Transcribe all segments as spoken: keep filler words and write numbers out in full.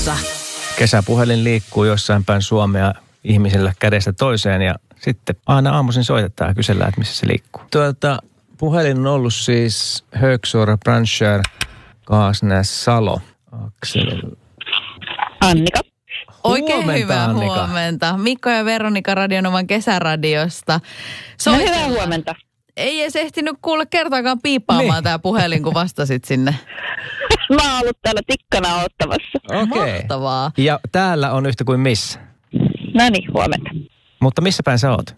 alussa. Kesäpuhelin liikkuu jossain päin Suomea ihmisillä kädestä toiseen ja sitten aina aamuisin soitetaan ja kysellään, että missä se liikkuu. Tuota, puhelin on ollut siis Högsor, Branschär, Kaasnäs, Salo. Aksel. Annika. Oikein Huomenta, hyvää Annika. huomenta. Mikko ja Veronika Radionovan kesäradiosta. No, hyvää huomenta. Ei edes ehtinyt kuule kertaakaan piippaamaan Niin. tämä puhelin, kun vastasit sinne. Mä oon ollut täällä tikkana ottamassa. Okei. Mahtavaa. Ja täällä on yhtä kuin missä. No niin, huomenta. Mutta missä päin sä oot?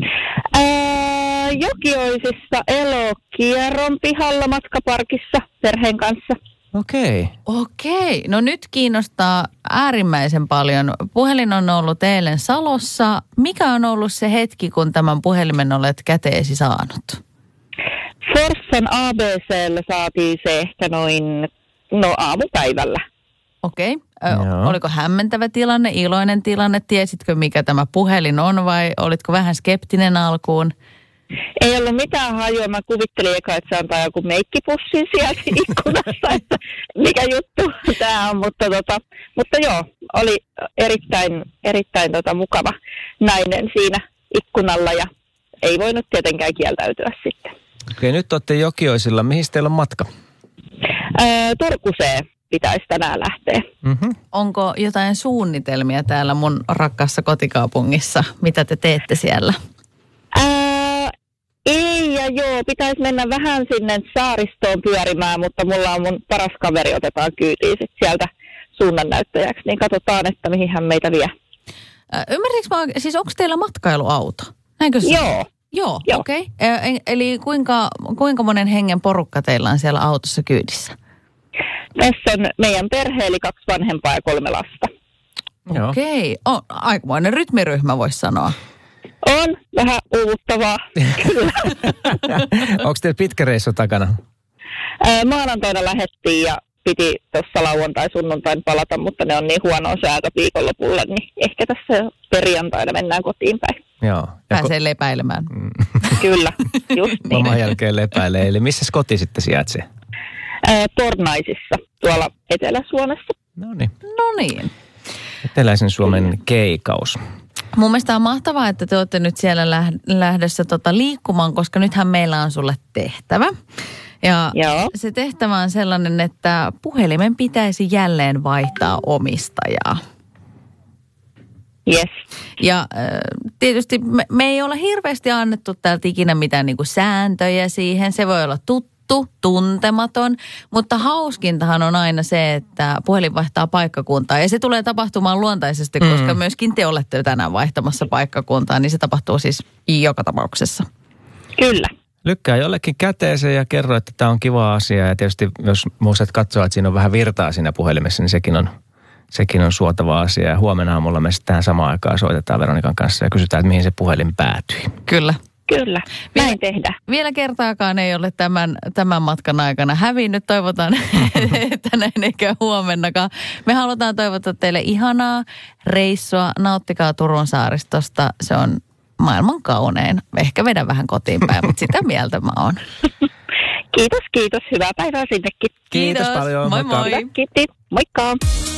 Ää, Jokioisissa Elokierron pihalla matkaparkissa perheen kanssa. Okei. Okei, no nyt kiinnostaa äärimmäisen paljon. Puhelin on ollut eilen Salossa. Mikä on ollut se hetki, kun tämän puhelimen olet käteesi saanut? Forssan A B C:llä saatiin se ehkä noin, no aamupäivällä. Okei. Ö, Joo. Oliko hämmentävä tilanne, iloinen tilanne? Tiesitkö, mikä tämä puhelin on vai olitko vähän skeptinen alkuun? Ei ollut mitään hajua. Mä kuvittelin eka, että se antaa joku meikkipussin sieltä ikkunassa, että mikä juttu tämä on. Mutta, tota, mutta joo, oli erittäin, erittäin tota, mukava nainen siinä ikkunalla ja ei voinut tietenkään kieltäytyä sitten. Okei, nyt olette Jokioisilla. Mihin teillä on matka? Ää, Turkuseen pitäisi tänään lähteä. Mm-hmm. Onko jotain suunnitelmia täällä mun rakkaassa kotikaupungissa? Mitä te teette siellä? Ää, ei ja joo, pitäisi mennä vähän sinne saaristoon pyörimään, mutta mulla on mun paras kaveri, otetaan kyytiin sit sieltä suunnannäyttäjäksi, niin katsotaan, että mihin hän meitä vie. Äh, ymmärsinkö mä, siis onko teillä matkailuauto? Näinkö se? Joo. Joo, Joo. okei. Okay. Eli kuinka, kuinka monen hengen porukka teillä on siellä autossa kyydissä? Tässä on meidän perhe, eli kaksi vanhempaa ja kolme lasta. Joo. Okei. Okay. On aikamoinen rytmiryhmä, voisi sanoa. On vähän uuvuttavaa, kyllä. Onko teillä pitkä reissu takana? Ää, maanantaina lähdettiin ja piti tuossa lauantai sunnuntain palata, mutta ne on niin huonoa säätä viikonlopulla, niin ehkä tässä perjantaina mennään kotiin päin. Joo. Pääsee lepäilemään. Kyllä, just niin. Loman jälkeen lepäilee. Eli missä koti sitten sijaitsee? Ää, Pornaisissa, tuolla Etelä-Suomessa. No niin. No niin. Eteläisen Suomen keikaus. Mun mielestä on mahtavaa, että te olette nyt siellä läh- lähdössä tota liikkumaan, koska nythän meillä on sulle tehtävä. Ja Joo. se tehtävä on sellainen, että puhelimen pitäisi jälleen vaihtaa omistajaa. Yes. Ja äh, tietysti me, me ei olla hirveästi annettu täältä ikinä mitään niinku sääntöjä siihen. Se voi olla tuttu, tuntematon, mutta hauskintahan on aina se, että puhelin vaihtaa paikkakuntaa. Ja se tulee tapahtumaan luontaisesti, Mm. koska myöskin te olette tänään vaihtamassa paikkakuntaa, niin se tapahtuu siis joka tapauksessa. Kyllä. Lykkää jollekin käteeseen ja kerro, että tämä on kiva asia. Ja tietysti jos muistat katsoa, että siinä on vähän virtaa siinä puhelimessa, niin sekin on, sekin on suotava asia. Ja huomenna aamulla me sitten tähän samaan aikaan soitetaan Veronikan kanssa ja kysytään, että mihin se puhelin päätyi. Kyllä. Kyllä, Vielä- näin tehdään. Vielä kertaakaan ei ole tämän, tämän matkan aikana hävinnyt. Toivotaan, että näin eikä huomennakaan. Me halutaan toivottaa teille ihanaa reissua. Nauttikaa Turun saaristosta. Se on maailman kaunein. Ehkä vedän vähän kotiin päin, mutta sitä mieltä mä oon. Kiitos, kiitos. Hyvää päivää sinnekin. Kiitos paljon. Moi Moikka. moi. Kiitos. Moikka.